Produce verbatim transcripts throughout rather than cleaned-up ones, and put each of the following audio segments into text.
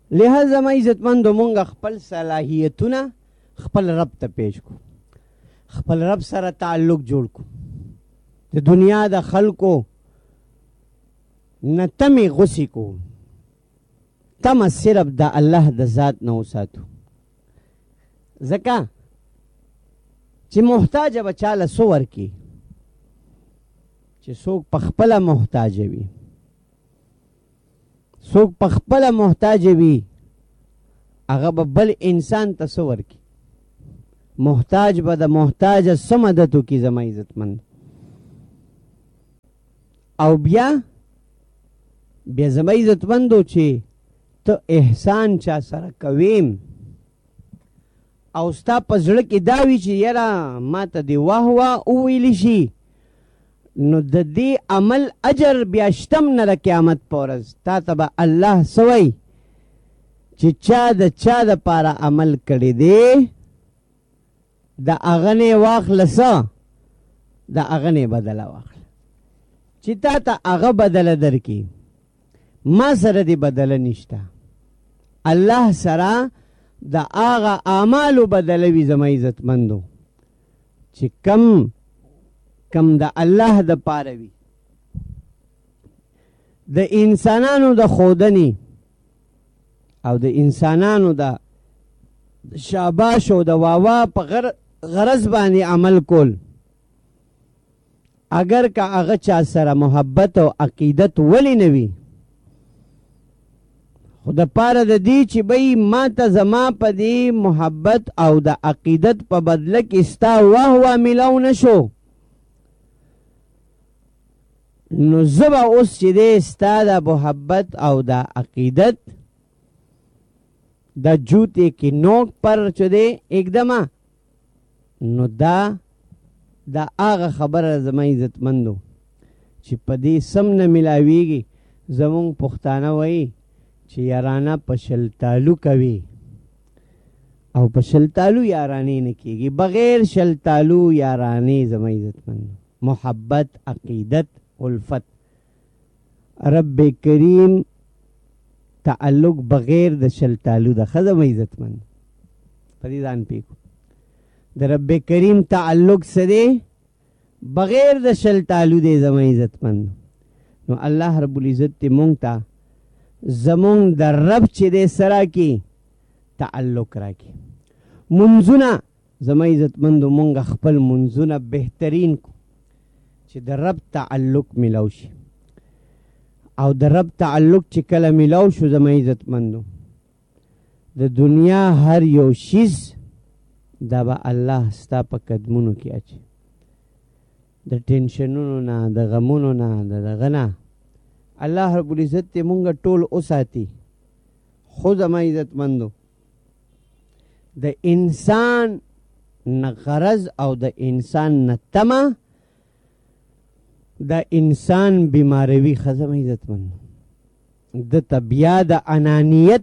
لہذا ما عزتمندو مونږ خپل صلاحیتونه خپل رب ته پیش کو، خپل رب سره تعلق جوړ کو، د دنیا د خلکو نه تمې غوسې کو، تمه صرف د الله د ذات نه وساتو. ځکه چې محتاجه به چاله څه ورکي، چې څوک په خپله محتاجه وي، څوک په خپله محتاجه وي هغه به بل انسان ته څه ورکي. محتاج به د محتاجه څه مدد وکړي زما عزتمند. او بیا بیا زما عزتمندو چې ته احسان چا سره کویم او ستا په زړه کې دا وي چې یاره ما ته دې واه واه وویلی شي، نو د دې عمل اجر بیا شتم نه د قیامت په ورځ. تا ته به الله څه وایي چې چا د چا دپاره عمل کړی دی د هغه نه یې واخله، څه د هغه نه یې بدله واخله، چې تا ته هغه بدله درکړي. ما سره دې بدله نشته، الله سره د هغه اعمالو بدله وي زما عزتمندو چې کم کم د الله د پاره وي. د انسانانو د خودنی او د انسانانو د شاباش او د واوا په غر غرض باندې عمل کول، اگر که هغه چا سره محبت او عقیدت ولی نه وي، خو د پاره د دې چې بی ما ته زما په دې محبت او د عقیدت په بدله کې ستا واه واه میلاو نه شو، نو زه به اوس چې دی ستا د محبت او د عقیدت د جوتې کې نوک پر چې دی اکدمه، نو دا دا هغه خبره زما عزتمندو چې په دې سم نه ملاویږي. زمونږ پښتانه وایي چې یارانه په شلتالو کوي او په شلتالو یارانې نه کېږي، بغیر شلتالو یارانې زما عزتمندو محبت عقیدت الفت رب کریم تعلق بغیر د شلتالو د ښه زما عزتمند په دې ځان پیکو. د رب کریم تعلق څه دی؟ بغیر د شلتالو دی زما عزتمند. نو الله رب العزت دې مونږ ته زمونږ د رب چې دی سره کې تعلق راکړي. منځونه زما عزتمندو مونږ خپل منځونه بهترین کو چې د رب تعلق ملاو شي، او د رب تعلق چې کله ملاو شو زما عزتمندو د دنیا هر یو شیز دا به الله ستا په قدمونو کې اچي، د ټینشنونو نه د غمونو نه د دغه نه الله رب العزت دې مونږ ټول وساتي. خو زما عزتمندو د انسان نه غرض او د انسان نه تمه د انسان بیماروي ښه زما عزتمندو د ته بیا د انانیت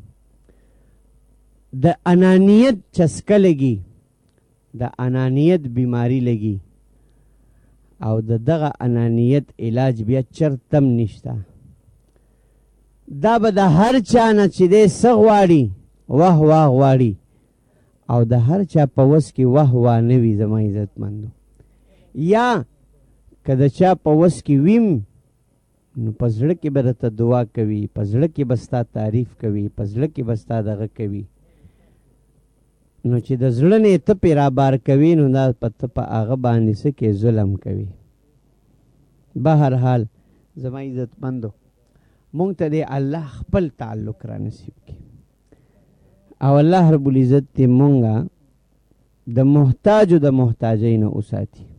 د انانیت چسکه لګي، د انانیت بیماری لګي، او د دغه انانیت علاج بیا چرتم نشته. دا به د هر چا نه چې دی څه غواړي واه واه غواړي، او د هر چا په وس کې واه واه نه وي زما عزتمندو. یا که د چا په وس کې ویم نو په زړه کې به درته دعا کوي، په زړه کې به ستا تعریف کوي، په زړه کې به ستا دغه کوي، نو چې د زړه نه ته پې رابار کوي نو دا په ته په هغه باندې څه کې ظلم کوي. بهرحال زما عزتمندو مونږ ته دې الله خپل تعلق را نصیب کړي، او الله رب العزت دې مونږه د محتاجو د محتاجۍ نه وساتي.